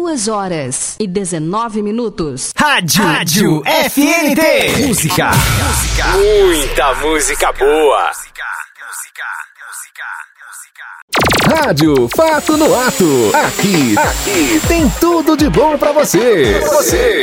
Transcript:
2h19. Rádio FNT. Música. Muita música boa. Rádio Fato no Ato. Aqui tem tudo de bom pra você.